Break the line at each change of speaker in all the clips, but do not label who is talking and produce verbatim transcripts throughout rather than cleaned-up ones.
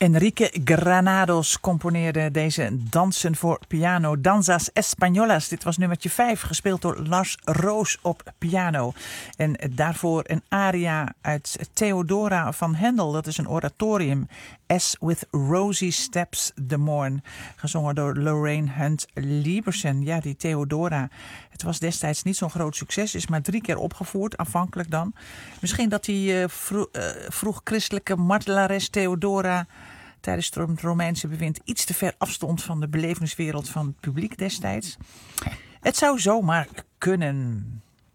Enrique Granados componeerde deze dansen voor piano, Danzas Españolas. Dit was nummertje vijf, gespeeld door Lars Roos op piano. En daarvoor een aria uit Theodora van Handel. Dat is een oratorium, As with Rosy Steps the Morn, gezongen door Lorraine Hunt Liebersen. Ja, die Theodora. Het was destijds niet zo'n groot succes, is maar drie keer opgevoerd, afhankelijk dan. Misschien dat die uh, vro- uh, vroeg-christelijke martelares Theodora tijdens het Romeinse bewind iets te ver afstond van de belevingswereld van het publiek destijds. Het zou zomaar kunnen.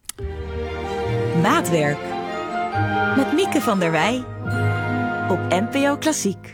Maatwerk met Mieke van der Wij op N P O Klassiek.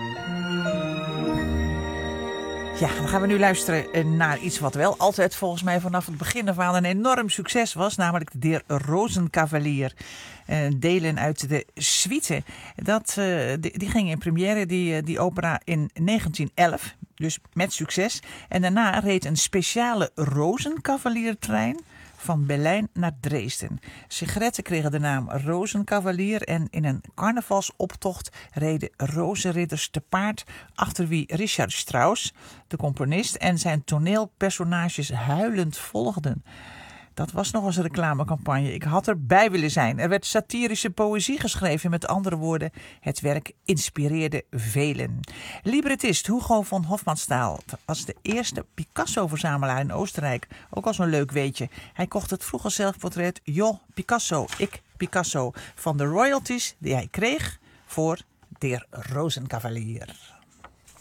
Ja, dan gaan we nu luisteren naar iets wat wel altijd volgens mij vanaf het begin af aan een enorm succes was. Namelijk de Der Rosenkavalier. Uh, delen uit de suite. Dat, uh, die, die ging in première, die, die opera, in negentien elf. Dus met succes. En daarna reed een speciale Rozenkavaliertrein van Berlijn naar Dresden. Sigaretten kregen de naam Rozenkavalier en in een carnavalsoptocht reden rozenridders te paard, achter wie Richard Strauss, de componist, en zijn toneelpersonages huilend volgden. Dat was nog eens een reclamecampagne. Ik had erbij willen zijn. Er werd satirische poëzie geschreven. Met andere woorden, het werk inspireerde velen. Librettist Hugo von Hofmannsthal was de eerste Picasso-verzamelaar in Oostenrijk. Ook al zo'n leuk weetje. Hij kocht het vroege zelfportret Jo Picasso, ik Picasso, van de royalties die hij kreeg voor Der Rozenkavalier.